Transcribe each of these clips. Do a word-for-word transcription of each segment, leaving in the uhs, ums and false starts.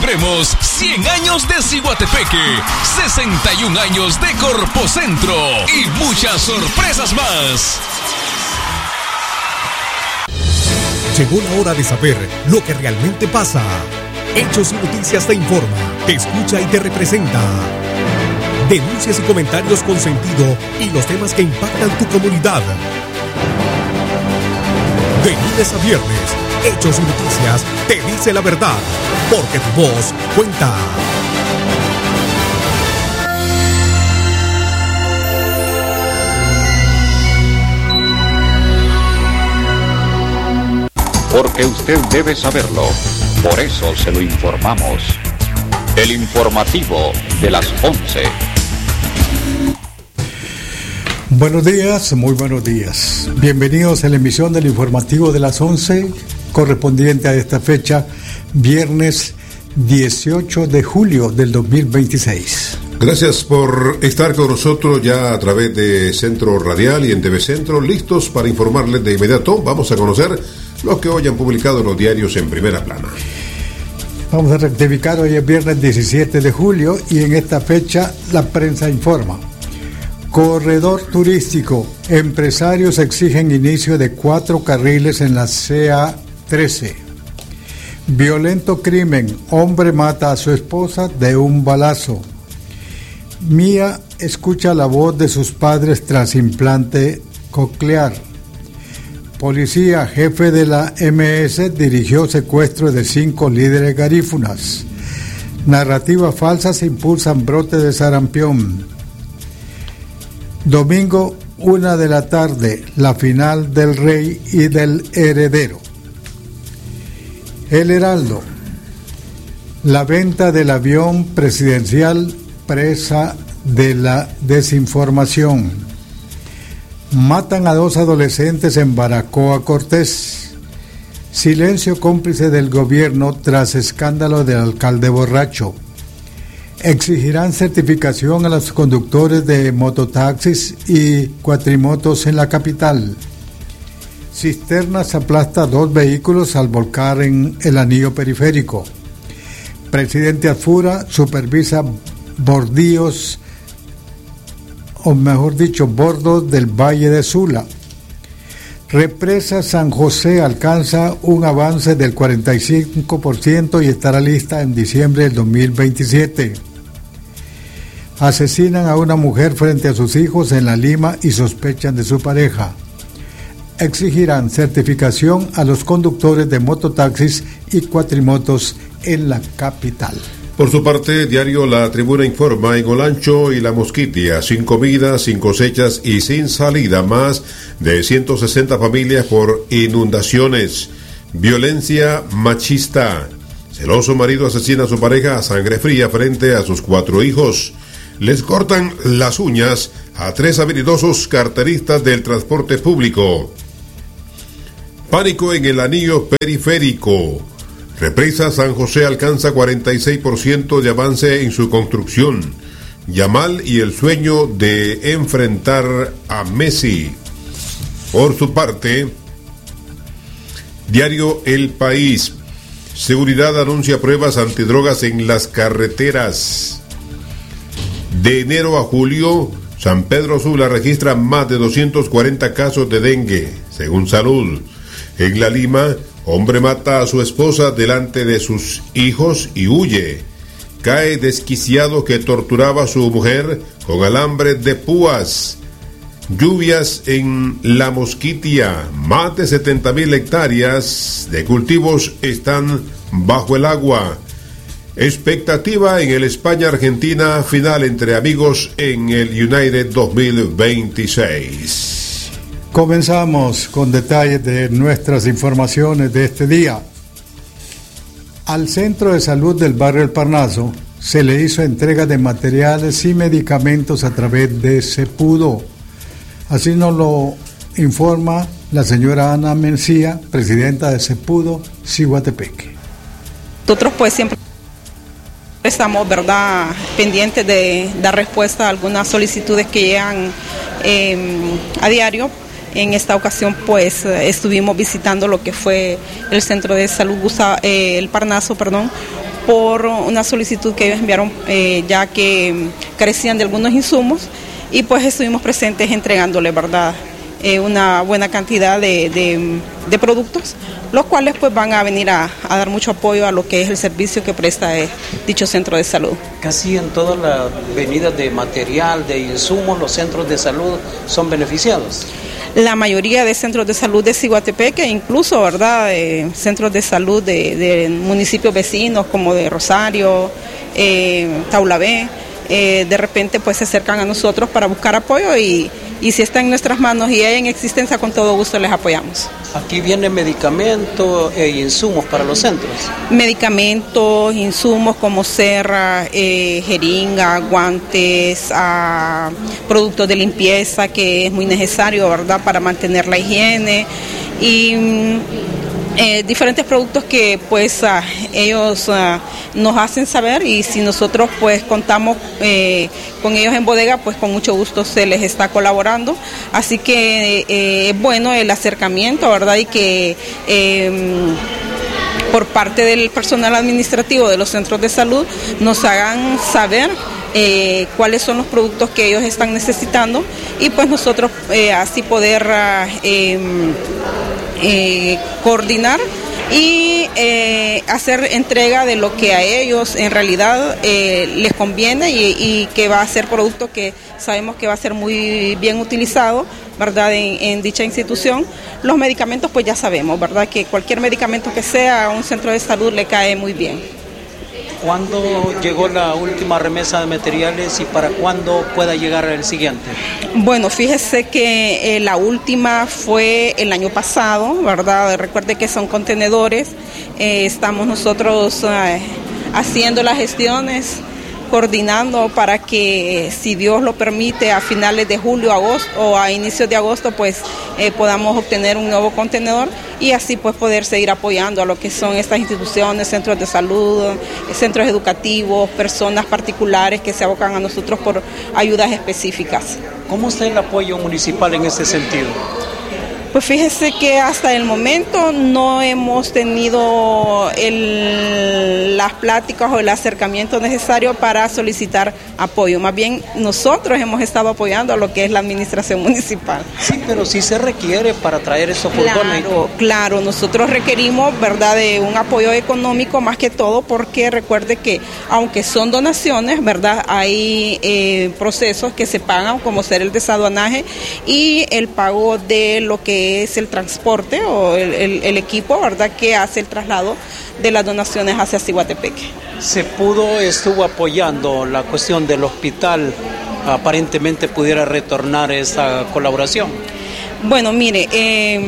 celebremos cien años de Ciguatepeque, sesenta y un años de Corpocentro y muchas sorpresas más. Llegó la hora de saber lo que realmente pasa. Hechos y Noticias te informa, te escucha y te representa. Denuncias y comentarios con sentido y los temas que impactan tu comunidad. De lunes a viernes, Hechos y Noticias te dice la verdad, porque tu voz cuenta. Porque usted debe saberlo, por eso se lo informamos. El informativo de las once. Buenos días, muy buenos días. Bienvenidos a la emisión del informativo de las once, correspondiente a esta fecha, viernes dieciocho de julio del dos mil veintiséis. Gracias por estar con nosotros ya a través de Centro Radial y en T V Centro, listos para informarles de inmediato. Vamos a conocer lo que hoy han publicado los diarios en primera plana. Vamos a rectificar, hoy es viernes diecisiete de julio y en esta fecha la prensa informa. Corredor turístico, empresarios exigen inicio de cuatro carriles en la C A trece. Violento crimen, hombre mata a su esposa de un balazo. Mía escucha la voz de sus padres tras implante coclear. Policía, jefe de la M S, dirigió secuestro de cinco líderes garífunas. Narrativas falsas impulsan brote de sarampión. Domingo, una de la tarde, la final del Rey y del Heredero. El Heraldo. La venta del avión presidencial presa de la desinformación. Matan a dos adolescentes en Baracoa, Cortés. Silencio cómplice del gobierno tras escándalo del alcalde borracho. Exigirán certificación a los conductores de mototaxis y cuatrimotos en la capital. Cisternas aplasta dos vehículos al volcar en el anillo periférico. Presidente Afura supervisa bordíos, o mejor dicho, bordos del Valle de Sula. Represa San José alcanza un avance del cuarenta y cinco por ciento y estará lista en diciembre del dos mil veintisiete. Asesinan a una mujer frente a sus hijos en La Lima y sospechan de su pareja. Exigirán certificación a los conductores de mototaxis y cuatrimotos en la capital. Por su parte, diario La Tribuna informa: en Olancho y La Mosquitia, sin comida, sin cosechas y sin salida, más de ciento sesenta familias por inundaciones. Violencia machista. Celoso marido asesina a su pareja a sangre fría frente a sus cuatro hijos. Les cortan las uñas a tres habilidosos carteristas del transporte público. Pánico en el anillo periférico. Represa San José alcanza cuarenta y seis por ciento de avance en su construcción. Yamal y el sueño de enfrentar a Messi. Por su parte, diario El País. Seguridad anuncia pruebas antidrogas en las carreteras. De enero a julio, San Pedro Sula registra más de doscientos cuarenta casos de dengue, según Salud. En La Lima, hombre mata a su esposa delante de sus hijos y huye. Cae desquiciado que torturaba a su mujer con alambre de púas. Lluvias en La Mosquitia. Más de setenta mil hectáreas de cultivos están bajo el agua. Expectativa en el España-Argentina final entre amigos en el United dos mil veintiséis. Comenzamos con detalles de nuestras informaciones de este día. Al Centro de Salud del barrio El Parnaso se le hizo entrega de materiales y medicamentos a través de Cepudo. Así nos lo informa la señora Ana Mencía, presidenta de Cepudo, Ciguatepeque. Nosotros pues siempre estamos, ¿verdad?, pendientes de dar respuesta a algunas solicitudes que llegan eh, a diario. En esta ocasión pues estuvimos visitando lo que fue el Centro de Salud Gusa, eh, El Parnaso, perdón, por una solicitud que ellos enviaron eh, ya que carecían de algunos insumos y pues estuvimos presentes entregándole, ¿verdad?, eh, una buena cantidad de, de, de productos, los cuales pues van a venir a, a dar mucho apoyo a lo que es el servicio que presta eh, dicho centro de salud. Casi en todas las venidas de material, de insumos, los centros de salud son beneficiados. La mayoría de centros de salud de Ciguatepeque, incluso, ¿verdad?, eh, centros de salud de, de municipios vecinos como de Rosario, eh, Taulabé, eh, de repente pues se acercan a nosotros para buscar apoyo y, y si está en nuestras manos y hay en existencia, con todo gusto les apoyamos. Aquí vienen medicamentos e insumos para los centros. Medicamentos, insumos como cerra, eh, jeringa, guantes, ah, productos de limpieza que es muy necesario, ¿verdad?, para mantener la higiene y eh, diferentes productos que pues uh, ellos uh, nos hacen saber y si nosotros pues contamos eh, con ellos en bodega, pues con mucho gusto se les está colaborando. Así que eh, es bueno el acercamiento, ¿verdad?, y que eh, por parte del personal administrativo de los centros de salud nos hagan saber eh, cuáles son los productos que ellos están necesitando y pues nosotros eh, así poder eh, eh, coordinar y eh, hacer entrega de lo que a ellos en realidad eh, les conviene y, y que va a ser producto que sabemos que va a ser muy bien utilizado, ¿verdad?, en, en dicha institución. Los medicamentos pues ya sabemos, ¿verdad?, que cualquier medicamento que sea a un centro de salud le cae muy bien. ¿Cuándo llegó la última remesa de materiales y para cuándo pueda llegar el siguiente? Bueno, fíjese que eh, la última fue el año pasado, ¿verdad? Recuerde que son contenedores. Eh, estamos nosotros eh, haciendo las gestiones, coordinando para que, si Dios lo permite, a finales de julio, agosto o a inicios de agosto, pues eh, podamos obtener un nuevo contenedor y así pues poder seguir apoyando a lo que son estas instituciones, centros de salud, centros educativos, personas particulares que se abocan a nosotros por ayudas específicas. ¿Cómo está el apoyo municipal en ese sentido? Pues fíjese que hasta el momento no hemos tenido el, las pláticas o el acercamiento necesario para solicitar apoyo. Más bien nosotros hemos estado apoyando a lo que es la administración municipal. Sí, pero sí se requiere para traer esos furgones. Claro, claro, nosotros requerimos, ¿verdad?, de un apoyo económico más que todo, porque recuerde que aunque son donaciones, ¿verdad?, hay eh, procesos que se pagan, como ser el desaduanaje y el pago de lo que es el transporte o el, el, el equipo, ¿verdad?, que hace el traslado de las donaciones hacia Ciguatepeque. ¿Se pudo, estuvo apoyando la cuestión del hospital? Aparentemente pudiera retornar esa colaboración. Bueno, mire, eh,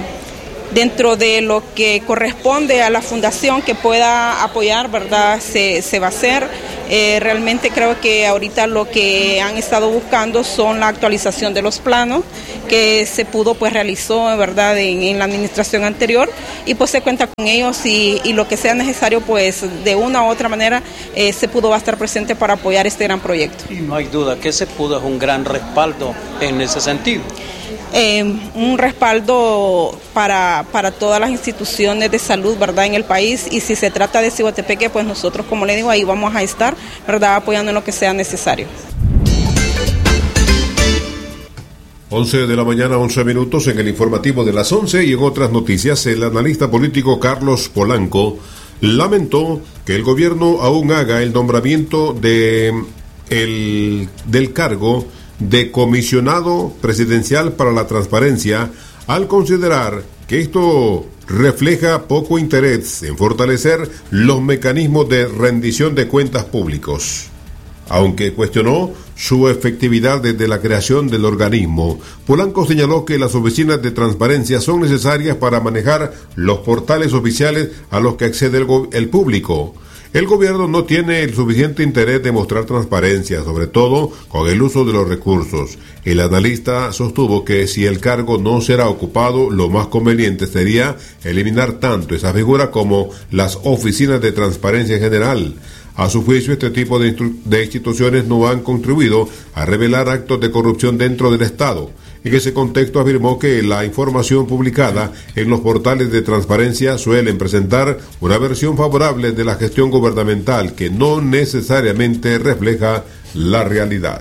dentro de lo que corresponde a la fundación que pueda apoyar, ¿verdad?, se, se va a hacer. Eh, realmente creo que ahorita lo que han estado buscando son la actualización de los planos que se pudo, pues realizó, ¿verdad?, en, en la administración anterior y pues se cuenta con ellos y, y lo que sea necesario, pues de una u otra manera eh, se pudo va a estar presente para apoyar este gran proyecto. Y no hay duda que se pudo, es un gran respaldo en ese sentido. Eh, un respaldo para, para todas las instituciones de salud, ¿verdad?, en el país, y si se trata de Ciguatepeque, pues nosotros, como le digo, ahí vamos a estar, ¿verdad?, apoyando en lo que sea necesario. once de la mañana, once minutos en el informativo de las once y en otras noticias, el analista político Carlos Polanco lamentó que el gobierno aún haga el nombramiento de el, del cargo de comisionado presidencial para la transparencia, al considerar que esto refleja poco interés en fortalecer los mecanismos de rendición de cuentas públicos. Aunque cuestionó su efectividad desde la creación del organismo, Polanco señaló que las oficinas de transparencia son necesarias para manejar los portales oficiales a los que accede el, go- el público. El gobierno no tiene el suficiente interés de mostrar transparencia, sobre todo con el uso de los recursos. El analista sostuvo que si el cargo no será ocupado, lo más conveniente sería eliminar tanto esa figura como las oficinas de transparencia en general. A su juicio, este tipo de, instru- de instituciones no han contribuido a revelar actos de corrupción dentro del Estado. En ese contexto afirmó que la información publicada en los portales de transparencia suelen presentar una versión favorable de la gestión gubernamental que no necesariamente refleja la realidad.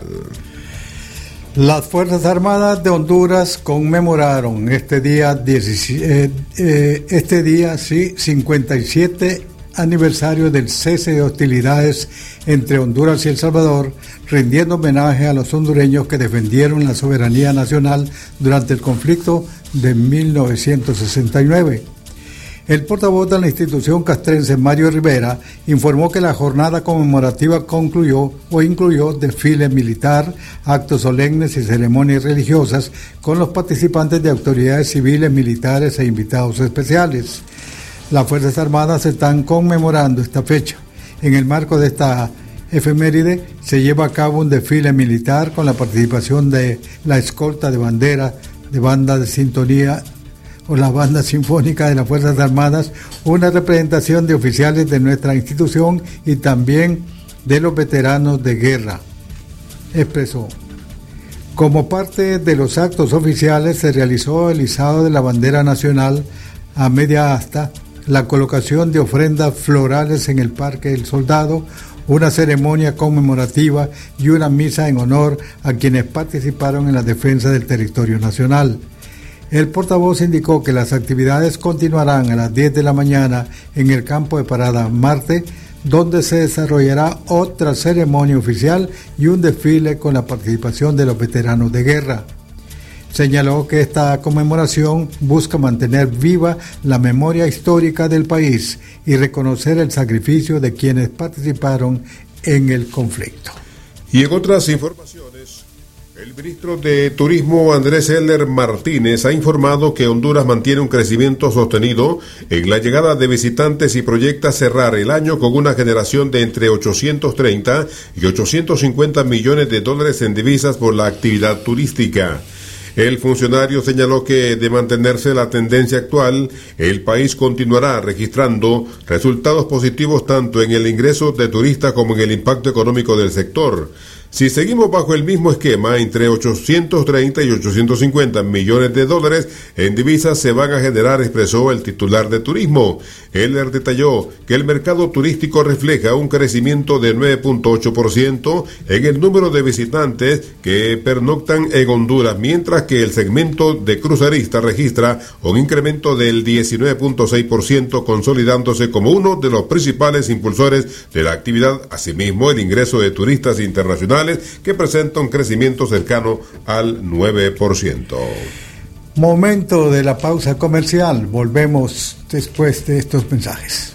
Las Fuerzas Armadas de Honduras conmemoraron este día, diecisiete, eh, eh, este día sí, cincuenta y siete aniversario del cese de hostilidades entre Honduras y El Salvador, rindiendo homenaje a los hondureños que defendieron la soberanía nacional durante el conflicto de mil novecientos sesenta y nueve. El portavoz de la institución castrense, Mario Rivera, informó que la jornada conmemorativa concluyó o incluyó desfile militar, actos solemnes y ceremonias religiosas con los participantes de autoridades civiles, militares e invitados especiales. Las Fuerzas Armadas están conmemorando esta fecha. En el marco de esta efeméride se lleva a cabo un desfile militar con la participación de la escolta de bandera, de banda de sintonía o la banda sinfónica de las Fuerzas Armadas, una representación de oficiales de nuestra institución y también de los veteranos de guerra, expresó. Como parte de los actos oficiales se realizó el izado de la bandera nacional a media asta, la colocación de ofrendas florales en el Parque del Soldado, una ceremonia conmemorativa y una misa en honor a quienes participaron en la defensa del territorio nacional. El portavoz indicó que las actividades continuarán a las diez de la mañana en el campo de Parada Marte, donde se desarrollará otra ceremonia oficial y un desfile con la participación de los veteranos de guerra. Señaló que esta conmemoración busca mantener viva la memoria histórica del país y reconocer el sacrificio de quienes participaron en el conflicto. Y en otras informaciones, el ministro de Turismo Andrés Heller Martínez ha informado que Honduras mantiene un crecimiento sostenido en la llegada de visitantes y proyecta cerrar el año con una generación de entre ochocientos treinta y ochocientos cincuenta millones de dólares en divisas por la actividad turística. El funcionario señaló que, de mantenerse la tendencia actual, el país continuará registrando resultados positivos tanto en el ingreso de turistas como en el impacto económico del sector. Si seguimos bajo el mismo esquema, entre ochocientos treinta y ochocientos cincuenta millones de dólares en divisas se van a generar, expresó el titular de Turismo. Heller detalló que el mercado turístico refleja un crecimiento de nueve punto ocho por ciento en el número de visitantes que pernoctan en Honduras, mientras que el segmento de cruceristas registra un incremento del diecinueve punto seis por ciento, consolidándose como uno de los principales impulsores de la actividad. Asimismo, el ingreso de turistas internacionales que presenta un crecimiento cercano al nueve por ciento. Momento de la pausa comercial. Volvemos después de estos mensajes.